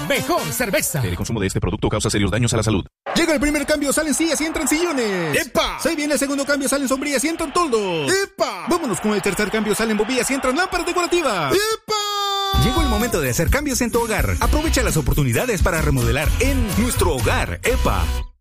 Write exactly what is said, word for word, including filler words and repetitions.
mejor cerveza. El consumo de este producto causa serios daños a la salud. Llega el primer cambio, salen sillas y entran sillones. ¡Epa! Se viene el segundo cambio, salen sombrillas y entran toldos. ¡Epa! Vámonos con el tercer cambio, salen bombillas y entran lámparas decorativas. ¡Epa! Llegó el momento de hacer cambios en tu hogar. Aprovecha las oportunidades para remodelar en nuestro hogar. ¡Epa!